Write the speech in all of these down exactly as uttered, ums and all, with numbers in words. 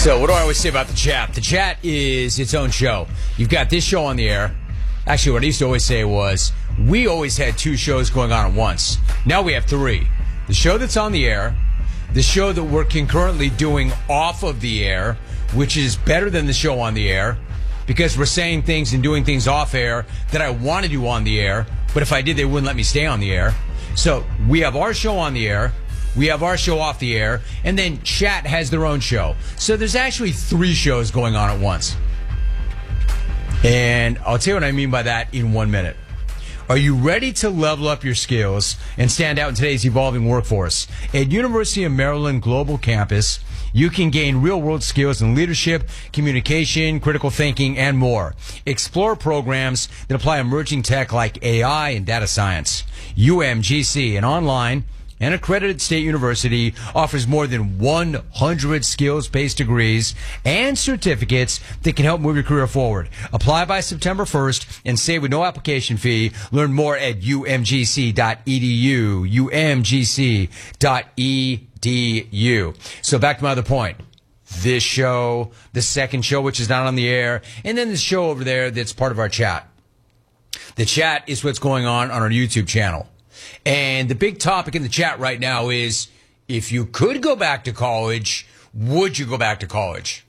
So what do I always say about the chat? The chat is its own show. You've got this show on the air. Actually, what I used to always say was, we always had two shows going on at once. Now we have three. The show that's on the air, the show that we're concurrently doing off of the air, which is better than the show on the air, because we're saying things and doing things off air that I want to do on the air, but if I did, they wouldn't let me stay on the air. So we have our show on the air. We have our show off the air, and then chat has their own show. So there's actually three shows going on at once. And I'll tell you what I mean by that in one minute. Are you ready to level up your skills and stand out in today's evolving workforce? At University of Maryland Global Campus, you can gain real-world skills in leadership, communication, critical thinking, and more. Explore programs that apply emerging tech like A I and data science. U M G C, an online an accredited state university, offers more than one hundred skills-based degrees and certificates that can help move your career forward. Apply by September first and save with no application fee. Learn more at U M G C dot E D U, U M G C dot E D U. So back to my other point. This show, the second show, which is not on the air, and then the show over there that's part of our chat. The chat is what's going on on our YouTube channel. And the big topic in the chat right now is, if you could go back to college, would you go back to college?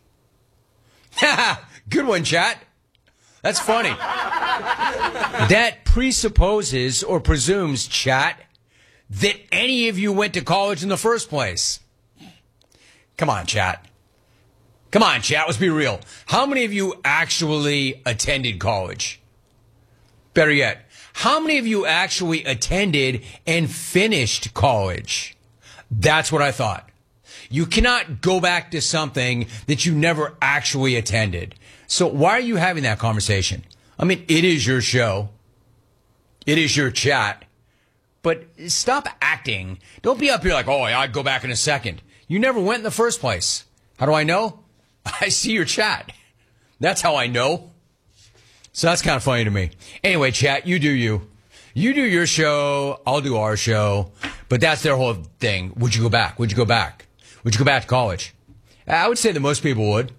Good one, chat. That's funny. That presupposes or presumes, chat, that any of you went to college in the first place. Come on, chat. Come on, chat. Let's be real. How many of you actually attended college? Better yet, how many of you actually attended and finished college? That's what I thought. You cannot go back to something that you never actually attended. So why are you having that conversation? I mean, it is your show. It is your chat. But stop acting. Don't be up here like, oh, I'd go back in a second. You never went in the first place. How do I know? I see your chat. That's how I know. So that's kind of funny to me. Anyway, chat, you do you. You do your show, I'll do our show. But that's their whole thing. Would you go back? Would you go back? Would you go back to college? I would say that most people would.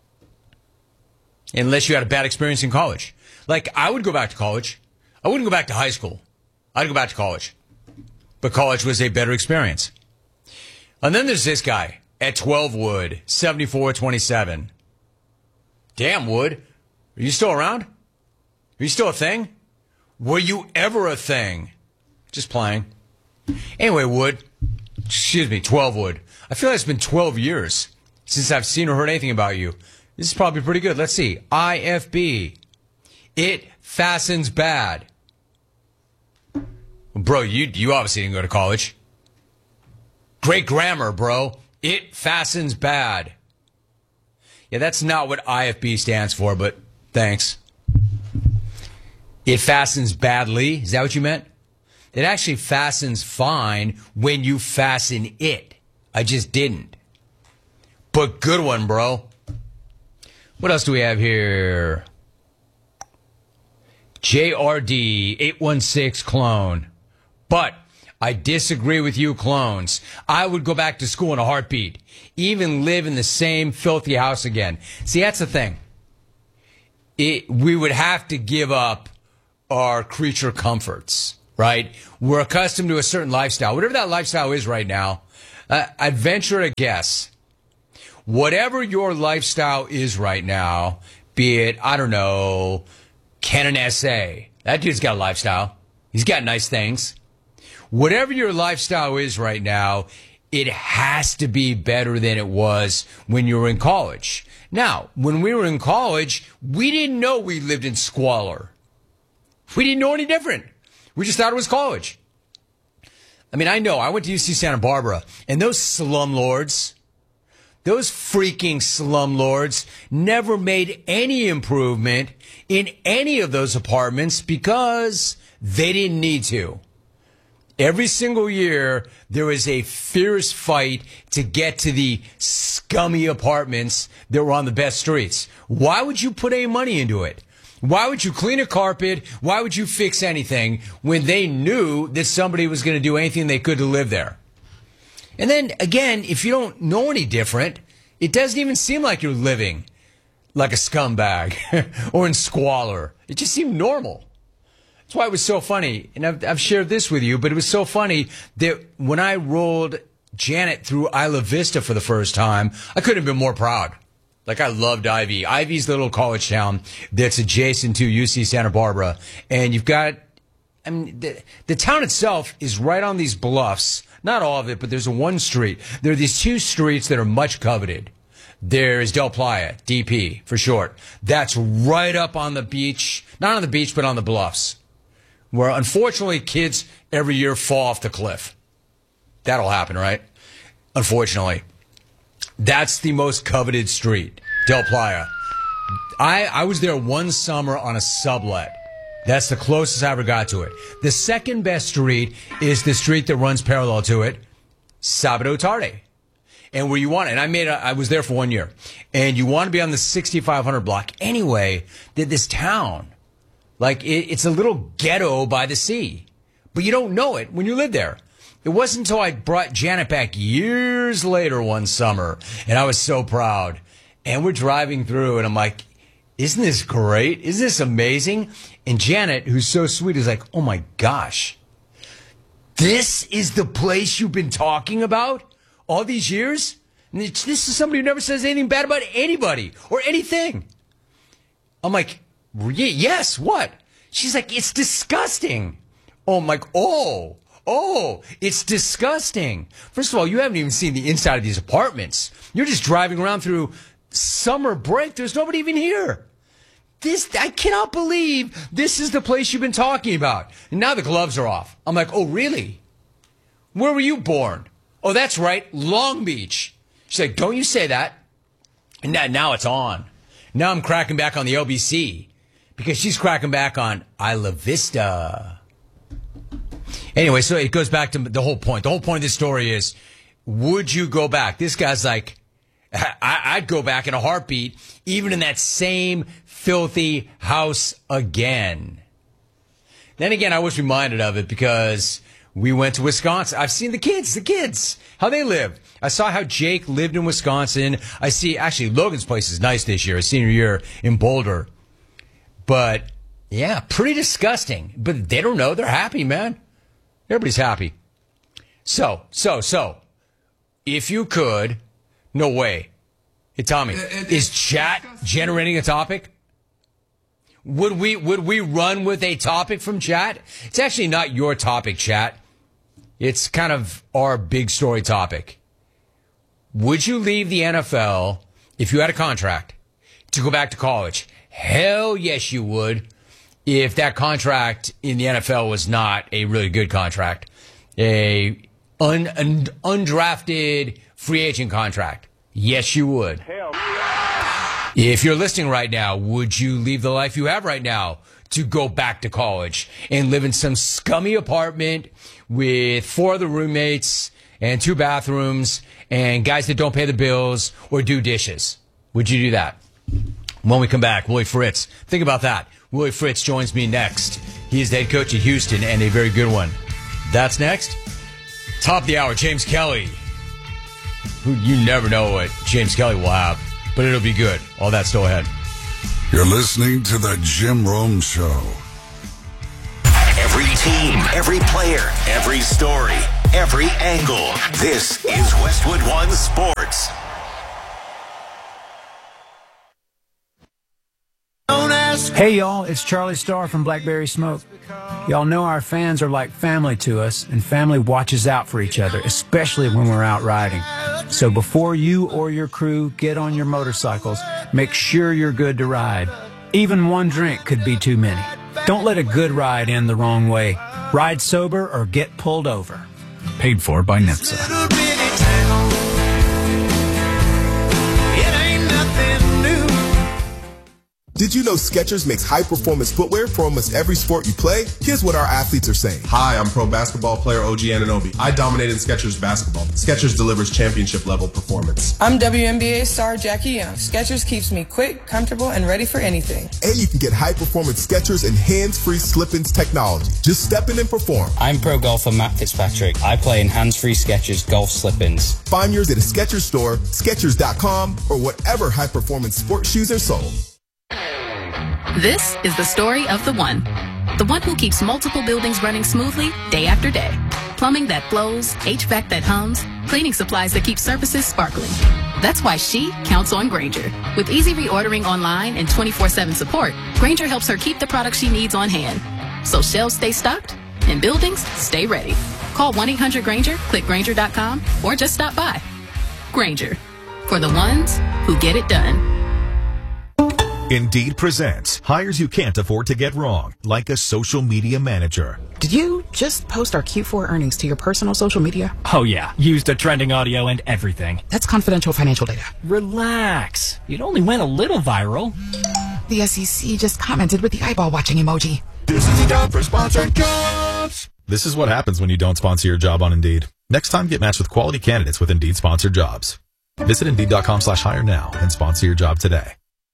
Unless you had a bad experience in college. Like, I would go back to college. I wouldn't go back to high school. I'd go back to college. But college was a better experience. And then there's this guy at twelve Wood, seventy-four twenty-seven. Damn, Wood. Are you still around? Are you still a thing? Were you ever a thing? Just playing. Anyway, Wood. Excuse me, twelve Wood. I feel like it's been twelve years since I've seen or heard anything about you. This is probably pretty good. Let's see. I F B. It fastens bad. Bro, you you obviously didn't go to college. Great grammar, bro. It fastens bad. Yeah, that's not what I F B stands for, but thanks. It fastens badly. Is that what you meant? It actually fastens fine when you fasten it. I just didn't. But good one, bro. What else do we have here? J R D eight one six clone. But I disagree with you clones. I would go back to school in a heartbeat. Even live in the same filthy house again. See, that's the thing. It, we would have to give up our creature comforts, right? We're accustomed to a certain lifestyle. Whatever that lifestyle is right now, uh, I'd venture to guess. Whatever your lifestyle is right now, be it, I don't know, Canon S A. That dude's got a lifestyle. He's got nice things. Whatever your lifestyle is right now, it has to be better than it was when you were in college. Now, when we were in college, we didn't know we lived in squalor. We didn't know any different. We just thought it was college. I mean, I know. I went to U C Santa Barbara, and those slumlords, those freaking slumlords never made any improvement in any of those apartments because they didn't need to. Every single year, there was a fierce fight to get to the scummy apartments that were on the best streets. Why would you put any money into it? Why would you clean a carpet? Why would you fix anything when they knew that somebody was going to do anything they could to live there? And then, again, if you don't know any different, It doesn't even seem like you're living like a scumbag or in squalor. It just seemed normal. That's why it was so funny. And I've, I've shared this with you, but it was so funny that when I rolled Janet through Isla Vista for the first time, I couldn't have been more proud. Like, I loved Ivy. Ivy's the little college town that's adjacent to U C Santa Barbara. And you've got, I mean, the, the town itself is right on these bluffs. Not all of it, but there's a one street. There are these two streets that are much coveted. There's Del Playa, D P for short. That's right up on the beach. Not on the beach, but on the bluffs. Where, unfortunately, kids every year fall off the cliff. That'll happen, right? Unfortunately. That's the most coveted street, Del Playa. I, I was there one summer on a sublet. That's the closest I ever got to it. The second best street is the street that runs parallel to it, Sabado Tarde. And where you want it, and I made a, I was there for one year, and you want to be on the sixty-five hundred block. Anyway, that this town, like, it, it's a little ghetto by the sea, but you don't know it when you live there. It wasn't until I brought Janet back years later one summer, and I was so proud. And we're driving through, and I'm like, isn't this great? Isn't this amazing? And Janet, who's so sweet, is like, oh my gosh, this is the place you've been talking about all these years? And this is somebody who never says anything bad about anybody or anything. I'm like, yes, what? She's like, it's disgusting. Oh, I'm like, oh. Oh, it's disgusting. First of all, you haven't even seen the inside of these apartments. You're just driving around through summer break. There's nobody even here. This, I cannot believe this is the place you've been talking about. And now the gloves are off. I'm like, oh, really? Where were you born? Oh, that's right, Long Beach. She's like, don't you say that. And now, now it's on. Now I'm cracking back on the L B C because she's cracking back on Isla Vista. Anyway, so it goes back to the whole point. The whole point of this story is, would you go back? This guy's like, I, I'd go back in a heartbeat, even in that same filthy house again. Then again, I was reminded of it because we went to Wisconsin. I've seen the kids, the kids, how they live. I saw how Jake lived in Wisconsin. I see, actually, Logan's place is nice this year, his senior year in Boulder. But, yeah, pretty disgusting. But they don't know. They're happy, man. Everybody's happy. So, so, so, if you could, no way. Hey, Tommy, it, it, is chat generating a topic? Would we, would we run with a topic from chat? It's actually not your topic, chat. It's kind of our big story topic. Would you leave the N F L if you had a contract to go back to college? Hell yes, you would. If that contract in the N F L was not a really good contract, a un, un, undrafted free agent contract, yes, you would. Hell yeah. If you're listening right now, would you leave the life you have right now to go back to college and live in some scummy apartment with four other roommates and two bathrooms and guys that don't pay the bills or do dishes? Would you do that? When we come back, Willie Fritz, think about that. Willie Fritz joins me next. He is the head coach at Houston, and a very good one. That's next. Top of the hour, James Kelly. Who you never know what James Kelly will have, but it'll be good. All that still ahead. You're listening to the Jim Rome Show. Every team, every player, every story, every angle. This is Westwood One Sports. Hey y'all, it's Charlie Starr from Blackberry Smoke. Y'all know our fans are like family to us, and family watches out for each other, especially when we're out riding. So before you or your crew get on your motorcycles, make sure you're good to ride. Even one drink could be too many. Don't let a good ride end the wrong way. Ride sober or get pulled over. Paid for by N H T S A. Did you know Skechers makes high-performance footwear for almost every sport you play? Here's what our athletes are saying. Hi, I'm pro basketball player O G Anunoby. I dominated Skechers basketball. Skechers delivers championship-level performance. I'm W N B A star Jackie Young. Skechers keeps me quick, comfortable, and ready for anything. And you can get high-performance Skechers and hands-free slip-ins technology. Just step in and perform. I'm pro golfer Matt Fitzpatrick. I play in hands-free Skechers golf slip-ins. Find yours at a Skechers store, Skechers dot com, or whatever high-performance sports shoes are sold. This is the story of the one. The one who keeps multiple buildings running smoothly day after day. Plumbing that flows, H V A C that hums, cleaning supplies that keep surfaces sparkling. That's why she counts on Grainger. With easy reordering online and twenty-four seven support, Grainger helps her keep the products she needs on hand. So shelves stay stocked and buildings stay ready. Call one eight hundred Grainger, click Grainger dot com, or just stop by. Grainger, for the ones who get it done. Indeed presents hires you can't afford to get wrong, like a social media manager. Did you just post our Q four earnings to your personal social media? Oh yeah, used the trending audio and everything. That's confidential financial data. Relax. It only went a little viral. The S E C just commented with the eyeball watching emoji. This is the time for sponsored jobs. This is what happens when you don't sponsor your job on Indeed. Next time, get matched with quality candidates with Indeed sponsored jobs. Visit Indeed dot com slash hire now and sponsor your job today.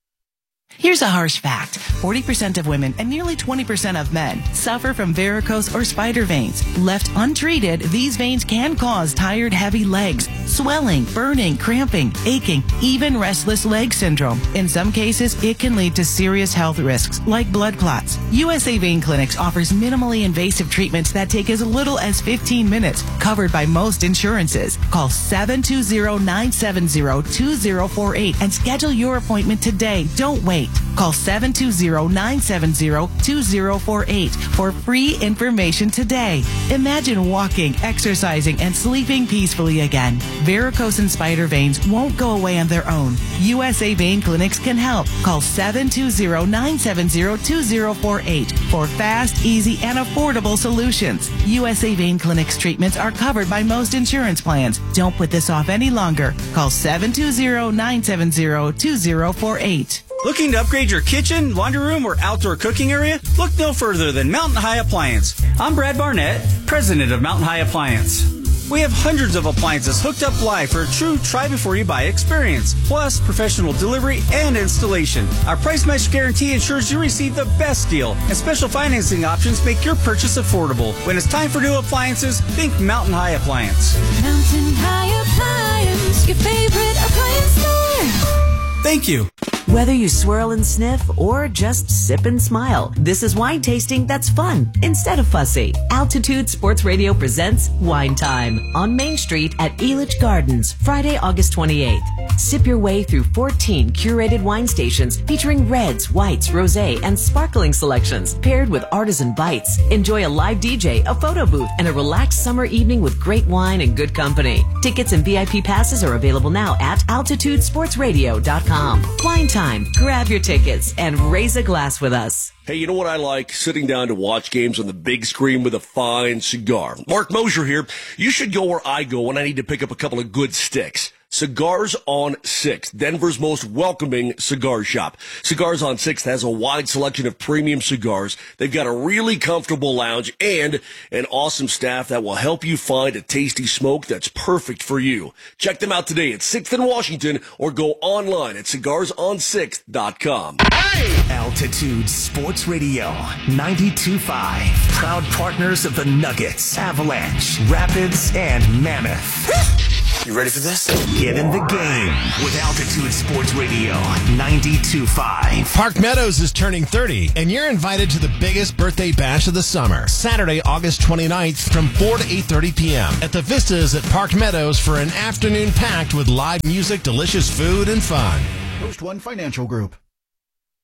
Here's a harsh fact. forty percent of women and nearly twenty percent of men suffer from varicose or spider veins. Left untreated, these veins can cause tired, heavy legs, swelling, burning, cramping, aching, even restless leg syndrome. In some cases, it can lead to serious health risks like blood clots. U S A Vein Clinics offers minimally invasive treatments that take as little as fifteen minutes, covered by most insurances. Call seven two zero, nine seven zero, two zero four eight and schedule your appointment today. Don't wait. Call seven two zero, nine seven zero, two zero four eight for free information today. Imagine walking, exercising, and sleeping peacefully again. Varicose and spider veins won't go away on their own. U S A Vein Clinics can help. Call seven two zero, nine seven zero, two zero four eight for fast, easy, and affordable solutions. U S A Vein Clinics treatments are covered by most insurance plans. Don't put this off any longer. Call seven two zero, nine seven zero, two zero four eight. Looking to upgrade your kitchen, laundry room, or outdoor cooking area? Look no further than Mountain High Appliance. I'm Brad Barnett, president of Mountain High Appliance. We have hundreds of appliances hooked up live for a true try-before-you-buy experience, plus professional delivery and installation. Our price match guarantee ensures you receive the best deal, and special financing options make your purchase affordable. When it's time for new appliances, think Mountain High Appliance. Mountain High Appliance, your favorite appliance store. Thank you. Whether you swirl and sniff or just sip and smile, this is wine tasting that's fun instead of fussy. Altitude Sports Radio presents Wine Time on Main Street at Elitch Gardens, Friday, August twenty-eighth. Sip your way through fourteen curated wine stations featuring reds, whites, rosé, and sparkling selections paired with artisan bites. Enjoy a live D J, a photo booth, and a relaxed summer evening with great wine and good company. Tickets and V I P passes are available now at altitude sports radio dot com. Wine Time. Grab your tickets and raise a glass with us. Hey, you know what I like? Sitting down to watch games on the big screen with a fine cigar. Mark Mosier here. You should go where I go when I need to pick up a couple of good sticks. Cigars on sixth, Denver's most welcoming cigar shop. Cigars on sixth has a wide selection of premium cigars. They've got a really comfortable lounge and an awesome staff that will help you find a tasty smoke that's perfect for you. Check them out today at sixth and Washington or go online at cigars on sixth dot com. Hey! Altitude Sports Radio ninety-two point five. Proud partners of the Nuggets, Avalanche, Rapids, and Mammoth. You ready for this? Get in the game with Altitude Sports Radio ninety-two point five. Park Meadows is turning thirty, and you're invited to the biggest birthday bash of the summer. Saturday, August twenty-ninth from four to eight thirty p.m. at the Vistas at Park Meadows for an afternoon packed with live music, delicious food, and fun. Post One Financial Group.